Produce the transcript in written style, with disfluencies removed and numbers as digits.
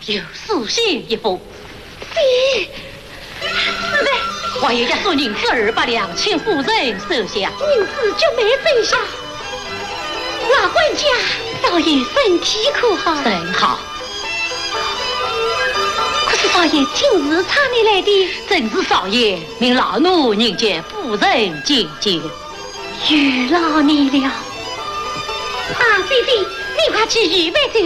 有书信一封。 是的。 还有押送银子200两，请夫人收下。 银子就没收下。老管家，少爷身体可好？ 甚好。 可是少爷今日差你来的？ 正是少爷命老奴迎接夫人觐见。 遇老你了。啊，菲菲，你快去预备走。